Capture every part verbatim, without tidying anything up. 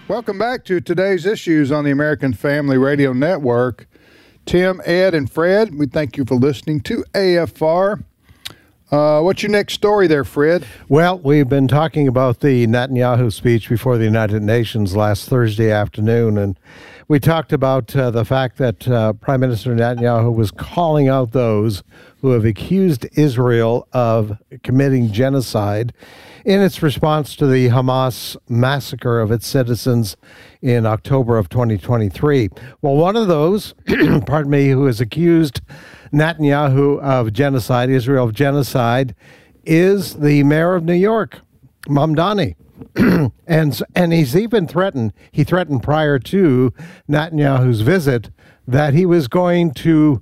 Welcome back to today's issues on the American Family Radio Network. Tim, Ed, and Fred, we thank you for listening to A F R. Uh, what's your next story there, Fred? Well, we've been talking about the Netanyahu speech before the United Nations last Thursday afternoon, and we talked about uh, the fact that uh, Prime Minister Netanyahu was calling out those who have accused Israel of committing genocide in its response to the Hamas massacre of its citizens in October of twenty twenty-three. Well, one of those, pardon me, who has accused Netanyahu of genocide, Israel of genocide, is the mayor of New York, Mamdani. and and he's even threatened, he threatened prior to Netanyahu's visit that he was going to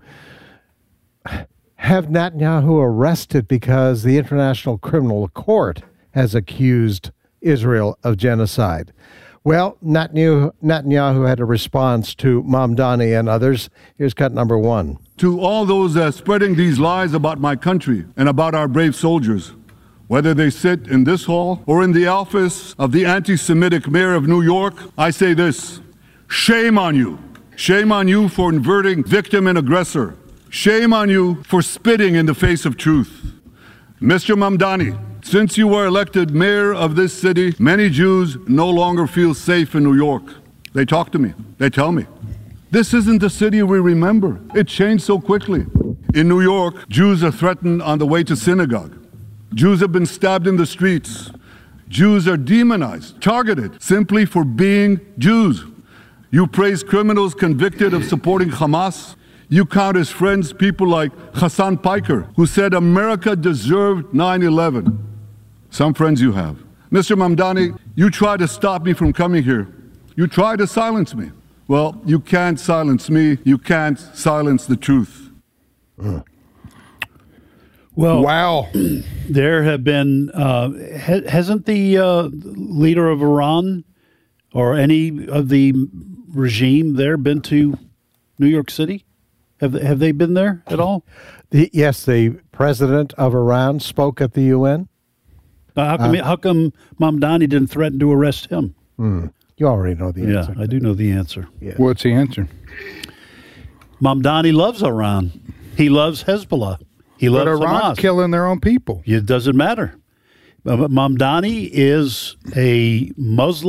have Netanyahu arrested because the International Criminal Court has accused Israel of genocide. Well, Netanyahu, Netanyahu had a response to Mamdani and others. Here's cut number one. To all those uh, spreading these lies about my country and about our brave soldiers, whether they sit in this hall or in the office of the anti-Semitic mayor of New York, I say this: shame on you. Shame on you for inverting victim and aggressor. Shame on you for spitting in the face of truth. Mister Mamdani, since you were elected mayor of this city, many Jews no longer feel safe in New York. They talk to me. They tell me. This isn't the city we remember. It changed so quickly. In New York, Jews are threatened on the way to synagogue. Jews have been stabbed in the streets. Jews are demonized, targeted, simply for being Jews. You praise criminals convicted of supporting Hamas. You count as friends people like Hassan Piker, who said America deserved nine eleven. Some friends you have. Mister Mamdani, you try to stop me from coming here. You try to silence me. Well, you can't silence me. You can't silence the truth. Mm. Well, wow. There have been, uh, ha- hasn't the uh, leader of Iran or any of the regime there been to New York City? Have, have they been there at all? The, yes, the president of Iran spoke at the U N. Uh, how come, uh, how come Mamdani didn't threaten to arrest him? Mm, you already know the yeah, answer. Yeah, I do know the answer. Yeah. What's the answer? Mamdani loves Iran. He loves Hezbollah. He loves but Iran's Hamas. Killing their own people. It doesn't matter. Mamdani is a Muslim